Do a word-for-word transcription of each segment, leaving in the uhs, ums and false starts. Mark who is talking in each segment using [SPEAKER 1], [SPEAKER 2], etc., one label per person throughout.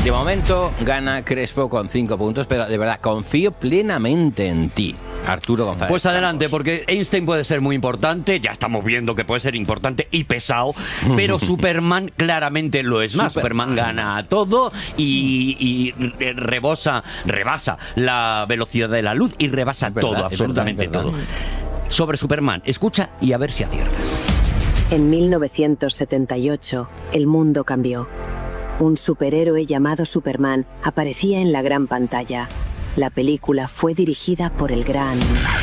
[SPEAKER 1] De momento gana Crespo con cinco puntos, pero de verdad confío plenamente en ti, Arturo González.
[SPEAKER 2] Pues adelante, porque Einstein puede ser muy importante, ya estamos viendo que puede ser importante y pesado, pero Superman claramente lo es más. Superman, Superman gana a todo y, y rebosa, rebasa la velocidad de la luz y rebasa verdad, todo, absolutamente verdad, todo. Sobre Superman, escucha y a ver si aciertas.
[SPEAKER 3] En mil novecientos setenta y ocho, el mundo cambió. Un superhéroe llamado Superman aparecía en la gran pantalla. La película fue dirigida por el gran...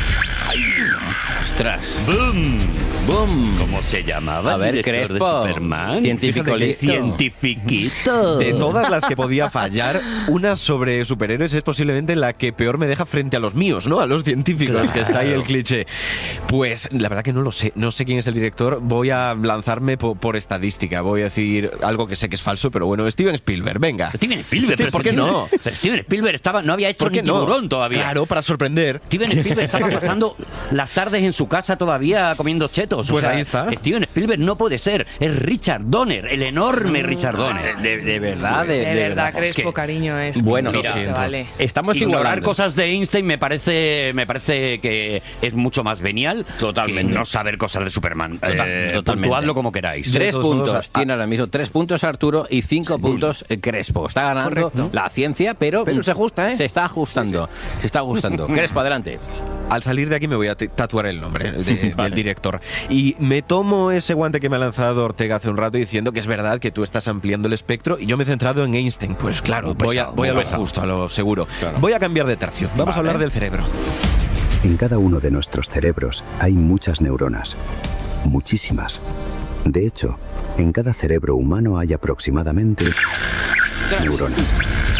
[SPEAKER 1] ¡Ostras!
[SPEAKER 2] ¡Boom!
[SPEAKER 1] ¡Boom!
[SPEAKER 2] ¿Cómo se llamaba?
[SPEAKER 1] A ver, Crespo. Científico listo.
[SPEAKER 2] Cientifiquito.
[SPEAKER 4] De todas las que podía fallar, una sobre superhéroes es posiblemente la que peor me deja frente a los míos, ¿no? A los científicos, claro. Que está ahí el cliché. Pues la verdad que no lo sé. No sé quién es el director. Voy a lanzarme por, por estadística. Voy a decir algo que sé que es falso, pero bueno, Steven Spielberg, venga.
[SPEAKER 2] Steven Spielberg, pero
[SPEAKER 4] ¿por qué
[SPEAKER 2] Steven,
[SPEAKER 4] no?
[SPEAKER 2] Pero Steven Spielberg estaba, no había hecho ni Tiburón
[SPEAKER 4] no?
[SPEAKER 2] todavía.
[SPEAKER 4] Claro, para sorprender.
[SPEAKER 2] Steven Spielberg estaba pasando las tardes en su casa todavía comiendo chetos.
[SPEAKER 4] Pues
[SPEAKER 2] o sea,
[SPEAKER 4] ahí está.
[SPEAKER 2] Steven Spielberg no puede ser. Es Richard Donner, el enorme Richard Donner.
[SPEAKER 1] De, de verdad, de,
[SPEAKER 5] de,
[SPEAKER 1] de
[SPEAKER 5] verdad,
[SPEAKER 1] verdad.
[SPEAKER 5] Crespo,
[SPEAKER 1] Es que,
[SPEAKER 5] cariño, es
[SPEAKER 1] bueno,
[SPEAKER 5] que
[SPEAKER 1] mira,
[SPEAKER 5] no te vale.
[SPEAKER 1] Estamos
[SPEAKER 2] Ignorar
[SPEAKER 1] igualando.
[SPEAKER 2] cosas de Einstein me parece me parece que es mucho más venial
[SPEAKER 1] Totalmente.
[SPEAKER 2] que no saber cosas de Superman.
[SPEAKER 1] Total,
[SPEAKER 2] eh,
[SPEAKER 1] totalmente.
[SPEAKER 2] Puntuadlo como queráis.
[SPEAKER 1] Tres
[SPEAKER 4] todos,
[SPEAKER 1] puntos
[SPEAKER 4] todos,
[SPEAKER 1] tiene ahora mismo. Tres puntos Arturo y cinco
[SPEAKER 2] Sí.
[SPEAKER 1] puntos eh, Crespo. Está ganando
[SPEAKER 5] Correcto.
[SPEAKER 1] la ciencia, pero,
[SPEAKER 6] Pero se ajusta, ¿eh?
[SPEAKER 1] Se está ajustando. Sí, sí. Se está ajustando. Crespo, adelante.
[SPEAKER 4] Al salir de aquí me voy a tatuar el nombre de, vale. del director. Y me tomo ese guante que me ha lanzado Ortega hace un rato diciendo que es verdad que tú estás ampliando el espectro y yo me he centrado en Einstein. Pues claro,
[SPEAKER 2] Muy
[SPEAKER 4] voy a,
[SPEAKER 2] pesado,
[SPEAKER 4] voy a
[SPEAKER 2] muy
[SPEAKER 4] lo
[SPEAKER 2] pesado.
[SPEAKER 4] justo, a lo seguro.
[SPEAKER 1] Claro.
[SPEAKER 4] Voy a cambiar de tercio. Vamos
[SPEAKER 1] Vale.
[SPEAKER 4] a hablar del cerebro.
[SPEAKER 7] En cada uno de nuestros cerebros hay muchas neuronas. Muchísimas. De hecho, en cada cerebro humano hay aproximadamente neuronas.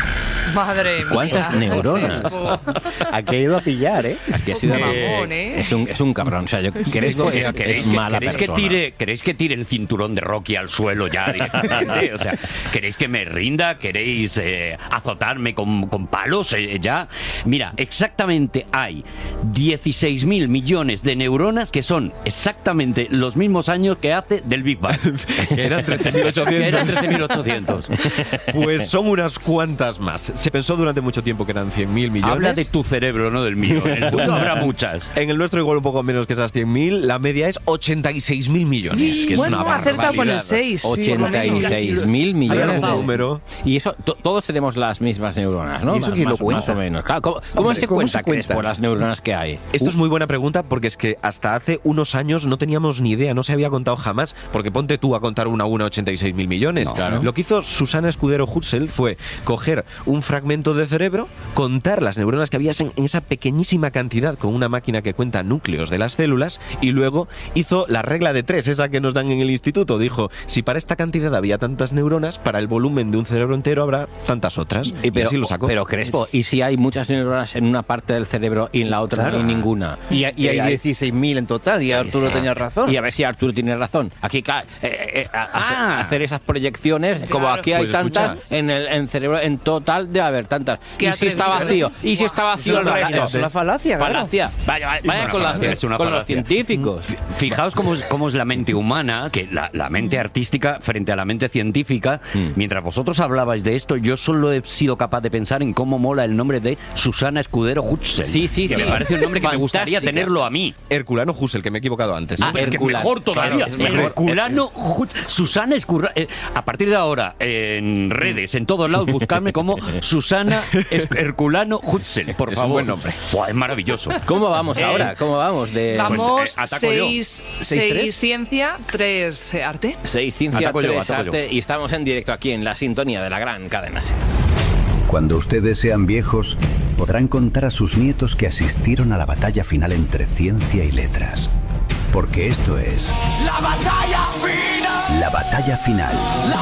[SPEAKER 5] Madre mía.
[SPEAKER 1] ¿Cuántas neuronas?
[SPEAKER 5] Crespo.
[SPEAKER 1] Aquí ha ido a pillar, ¿eh? Aquí ha sido
[SPEAKER 5] Poco
[SPEAKER 1] eh,
[SPEAKER 5] mamón, ¿eh?
[SPEAKER 1] es, un, es un cabrón. O sea, yo Crespo es, es
[SPEAKER 2] ¿Queréis, que,
[SPEAKER 1] mala
[SPEAKER 2] ¿queréis que
[SPEAKER 1] persona.
[SPEAKER 2] tire, ¿Queréis que tire el cinturón de Rocky al suelo ya directamente? O sea, ¿queréis que me rinda? ¿Queréis eh, azotarme con, con palos eh, ya? Mira, exactamente hay dieciséis mil millones de neuronas que son exactamente los mismos años que hace del Big Bang.
[SPEAKER 4] Que eran trece mil ochocientos.
[SPEAKER 2] Que eran trece mil ochocientos.
[SPEAKER 4] Pues son unas cuantas más. Se pensó durante mucho tiempo que eran cien mil millones.
[SPEAKER 2] Habla de tu cerebro, no del mío. En el mundo habrá muchas.
[SPEAKER 4] En el nuestro igual un poco menos que esas cien mil. La media es ochenta y seis mil millones, que es
[SPEAKER 5] Bueno,
[SPEAKER 4] una
[SPEAKER 5] ha acertado con el
[SPEAKER 4] barbaridad.
[SPEAKER 5] seis.
[SPEAKER 1] ochenta y seis mil millones de
[SPEAKER 4] número.
[SPEAKER 1] Y eso, to- todos tenemos las mismas neuronas, ¿no?
[SPEAKER 6] ¿Y eso
[SPEAKER 1] más,
[SPEAKER 6] quién lo
[SPEAKER 1] más-
[SPEAKER 6] cuenta?
[SPEAKER 1] más o menos. Claro, ¿Cómo, cómo
[SPEAKER 6] Hombre,
[SPEAKER 1] se
[SPEAKER 6] ¿cómo
[SPEAKER 1] cuenta,
[SPEAKER 6] se cuenta?
[SPEAKER 1] Crespo, las neuronas que hay?
[SPEAKER 4] Esto es muy buena pregunta porque es que hasta hace unos años no teníamos ni idea, no se había contado jamás, porque ponte tú a contar una a una ochenta y seis mil millones.
[SPEAKER 1] No, claro.
[SPEAKER 4] Lo que hizo Susana Escudero Huxell fue coger un fragmento de cerebro, contar las neuronas que había en, en esa pequeñísima cantidad con una máquina que cuenta núcleos de las células y luego hizo la regla de tres, esa que nos dan en el instituto. Dijo, si para esta cantidad había tantas neuronas, para el volumen de un cerebro entero habrá tantas otras. Y,
[SPEAKER 1] Y pero,
[SPEAKER 4] así lo sacó.
[SPEAKER 1] pero Crespo, ¿y si hay muchas neuronas en una parte del cerebro y en la otra
[SPEAKER 6] Claro.
[SPEAKER 1] no hay ninguna?
[SPEAKER 6] Y, y hay dieciséis mil en total, y Arturo tenía razón.
[SPEAKER 1] Y a ver si Arturo tiene razón. Aquí ca- eh, eh, a-
[SPEAKER 2] Ah.
[SPEAKER 1] hacer, hacer esas proyecciones, como
[SPEAKER 5] Claro.
[SPEAKER 1] aquí hay
[SPEAKER 4] Pues
[SPEAKER 1] tantas,
[SPEAKER 4] escucha.
[SPEAKER 1] en el en cerebro, en total debe haber tantas.
[SPEAKER 5] Qué
[SPEAKER 1] ¿Y si está
[SPEAKER 5] atrevido.
[SPEAKER 1] vacío? ¿Y si está vacío el
[SPEAKER 6] Es una
[SPEAKER 1] resto?
[SPEAKER 6] falacia, es una falacia, claro.
[SPEAKER 1] Falacia. Vaya, vaya, vaya
[SPEAKER 2] una
[SPEAKER 1] con, la-
[SPEAKER 2] falacia, es una
[SPEAKER 1] con los
[SPEAKER 2] falacia.
[SPEAKER 1] científicos.
[SPEAKER 2] Fijaos cómo es, cómo es la mente humana, que la, la mente artística frente a la mente científica. Mientras vosotros hablabais de esto, yo solo he sido capaz de pensar en cómo mola el nombre de Susana Escudero Huxell.
[SPEAKER 1] Sí, sí,
[SPEAKER 2] que
[SPEAKER 1] sí.
[SPEAKER 2] me parece un nombre que me gustaría
[SPEAKER 1] Fantástica.
[SPEAKER 2] tenerlo a mí.
[SPEAKER 4] Herculano Huxell, que me he equivocado antes.
[SPEAKER 1] Ah,
[SPEAKER 2] Pero es que
[SPEAKER 1] Herculano.
[SPEAKER 2] mejor todavía.
[SPEAKER 1] Claro, es mejor.
[SPEAKER 2] Herculano Huxell. Susana Escudero. Eh, a partir de ahora, en redes, en todos lados, buscarme como Susana Es- Herculano Huxell, por
[SPEAKER 4] Es un
[SPEAKER 2] favor.
[SPEAKER 4] buen nombre.
[SPEAKER 2] Buah, es maravilloso.
[SPEAKER 1] ¿Cómo vamos
[SPEAKER 2] Eh,
[SPEAKER 1] ahora? ¿Cómo vamos? De
[SPEAKER 5] Vamos,
[SPEAKER 2] Pues, eh, ataco yo.
[SPEAKER 5] seis,
[SPEAKER 1] ¿Seis, tres?
[SPEAKER 5] seis ciencia, tres eh, arte.
[SPEAKER 1] seis ciencia,
[SPEAKER 2] Ataco yo,
[SPEAKER 1] tres
[SPEAKER 2] ataco
[SPEAKER 1] arte y estamos en directo aquí en la sintonía de la gran cadena SER.
[SPEAKER 7] Cuando ustedes sean viejos, podrán contar a sus nietos que asistieron a la batalla final entre ciencia y letras. Porque esto es... ¡La batalla final! La batalla final.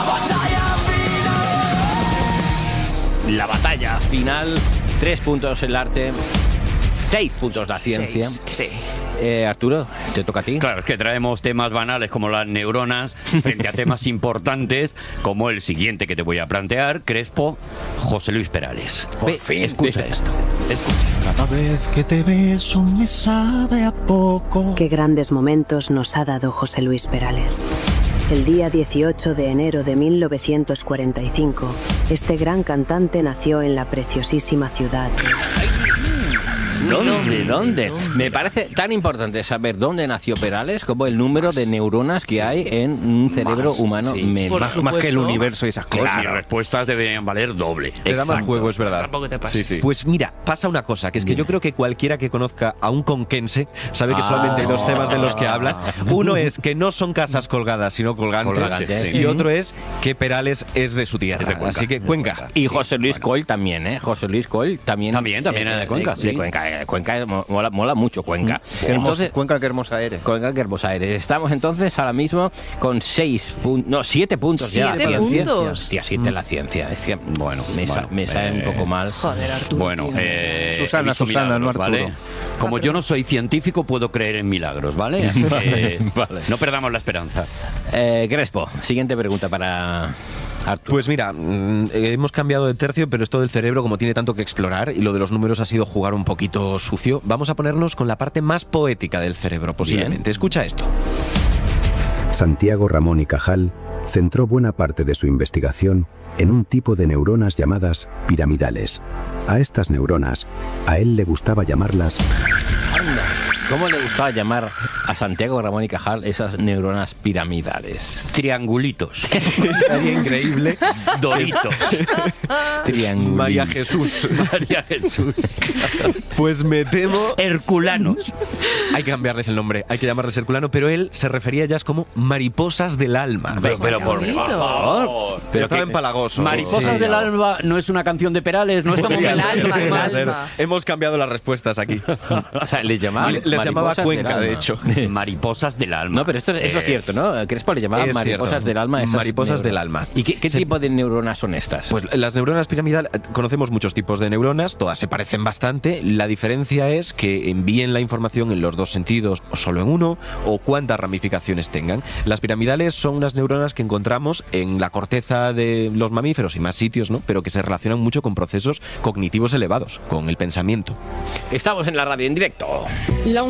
[SPEAKER 1] La batalla final, tres puntos el arte, seis puntos la ciencia.
[SPEAKER 5] Seis, sí.
[SPEAKER 1] Eh, Arturo, te toca a ti.
[SPEAKER 2] Claro, es que traemos temas banales como las neuronas frente a temas importantes como el siguiente que te voy a plantear, Crespo, José Luis Perales.
[SPEAKER 1] Por
[SPEAKER 2] Ve,
[SPEAKER 1] fin.
[SPEAKER 2] escucha esto. Escucha.
[SPEAKER 8] Cada vez que te beso me sabe a poco.
[SPEAKER 3] Qué grandes momentos nos ha dado José Luis Perales. El día dieciocho de enero de mil novecientos cuarenta y cinco, Este gran cantante nació en la preciosísima ciudad.
[SPEAKER 1] ¿Dónde? ¿Dónde? Me parece tan importante saber dónde nació Perales como el número de neuronas que hay en un cerebro humano.
[SPEAKER 6] Sí,
[SPEAKER 1] Me-
[SPEAKER 6] más, más que el universo y esas cosas.
[SPEAKER 2] Las respuestas deberían valer doble.
[SPEAKER 4] Te da más juego, es verdad.
[SPEAKER 5] Tampoco te pases.
[SPEAKER 4] Sí, sí. Pues mira, pasa una cosa, que es que yo creo que cualquiera que conozca a un conquense sabe que solamente hay dos temas de los que hablan. Uno es que no son casas colgadas, sino colgantes.
[SPEAKER 1] Colgantes,
[SPEAKER 4] Y
[SPEAKER 1] sí.
[SPEAKER 4] otro es que Perales es de su tierra.
[SPEAKER 2] Es de Cuenca.
[SPEAKER 4] Así que Cuenca.
[SPEAKER 1] Y José Luis Coll también, ¿eh? José Luis Coll también.
[SPEAKER 2] También, también era de Cuenca,
[SPEAKER 1] De,
[SPEAKER 2] sí.
[SPEAKER 1] Cuenca, eh, Cuenca eh, mola, mola mucho Cuenca.
[SPEAKER 6] Qué hermosa-
[SPEAKER 1] Entonces,
[SPEAKER 6] Cuenca, qué hermosa eres.
[SPEAKER 1] Cuenca, qué hermosa eres. Estamos entonces ahora mismo con seis puntos, no, siete puntos ya.
[SPEAKER 5] Siete
[SPEAKER 1] la ciencia.
[SPEAKER 5] puntos.
[SPEAKER 1] Hostia, siete en la ciencia. Es que,
[SPEAKER 2] Bueno,
[SPEAKER 1] me, sa-
[SPEAKER 2] bueno,
[SPEAKER 1] me sabe
[SPEAKER 2] eh,
[SPEAKER 1] un poco mal.
[SPEAKER 5] Joder, Arturo.
[SPEAKER 2] Bueno,
[SPEAKER 5] tío.
[SPEAKER 2] eh,
[SPEAKER 6] Susana,
[SPEAKER 2] he visto
[SPEAKER 6] Susana, no
[SPEAKER 2] milagros, ¿vale?
[SPEAKER 6] Arturo.
[SPEAKER 2] Como yo no soy científico, puedo creer en milagros, ¿vale? Así que
[SPEAKER 1] Vale.
[SPEAKER 2] no perdamos la esperanza.
[SPEAKER 1] Eh, Crespo, siguiente pregunta para Arturo.
[SPEAKER 4] Pues mira, mm, eh, hemos cambiado de tercio, pero esto del cerebro, como tiene tanto que explorar, y lo de los números ha sido jugar un poquito sucio, vamos a ponernos con la parte más poética del cerebro, posiblemente.
[SPEAKER 1] Bien.
[SPEAKER 4] Escucha esto.
[SPEAKER 7] Santiago Ramón y Cajal centró buena parte de su investigación en un tipo de neuronas llamadas piramidales. A estas neuronas, a él le gustaba llamarlas
[SPEAKER 1] Anda, ¿cómo le gustaba llamar a Santiago Ramón y Cajal esas neuronas piramidales?
[SPEAKER 2] Triangulitos.
[SPEAKER 4] Estaría increíble.
[SPEAKER 2] Doritos.
[SPEAKER 1] Triángulo.
[SPEAKER 4] María Jesús.
[SPEAKER 2] María Jesús.
[SPEAKER 4] Pues me temo...
[SPEAKER 2] Herculanos.
[SPEAKER 4] Hay que cambiarles el nombre, hay que llamarles Herculano, pero él se refería a ellas como mariposas del alma.
[SPEAKER 1] Pero, pero por
[SPEAKER 5] bonito.
[SPEAKER 1] favor.
[SPEAKER 4] Pero estaba
[SPEAKER 1] que-
[SPEAKER 4] empalagoso.
[SPEAKER 2] Mariposas
[SPEAKER 4] Sí.
[SPEAKER 2] del alba no es una canción de Perales, no es como
[SPEAKER 5] Del
[SPEAKER 2] que-
[SPEAKER 5] alma, del
[SPEAKER 4] Podría ser.
[SPEAKER 5] alma.
[SPEAKER 4] Hemos cambiado las respuestas aquí.
[SPEAKER 1] O sea, le llamaba
[SPEAKER 4] Les llamaba
[SPEAKER 1] mariposas
[SPEAKER 4] Cuenca,
[SPEAKER 1] del
[SPEAKER 4] de
[SPEAKER 1] alma.
[SPEAKER 4] hecho.
[SPEAKER 2] Mariposas del alma.
[SPEAKER 1] No, pero esto, esto
[SPEAKER 2] Eh,
[SPEAKER 1] es cierto, ¿no? Crespo le llamaba
[SPEAKER 4] Es
[SPEAKER 1] mariposas
[SPEAKER 4] cierto.
[SPEAKER 1] del alma. a esas
[SPEAKER 4] Mariposas
[SPEAKER 1] neuronas.
[SPEAKER 4] del alma.
[SPEAKER 1] ¿Y qué, qué
[SPEAKER 4] Se-
[SPEAKER 1] tipo de neuronas son estas?
[SPEAKER 4] Pues las neuronas piramidales, conocemos muchos tipos de neuronas, todas se parecen bastante. La diferencia es que envíen la información en los dos sentidos o solo en uno, o cuántas ramificaciones tengan. Las piramidales son unas neuronas que encontramos en la corteza de los mamíferos y más sitios, ¿no? Pero que se relacionan mucho con procesos cognitivos elevados, con el pensamiento.
[SPEAKER 1] Estamos en la radio en directo.
[SPEAKER 5] La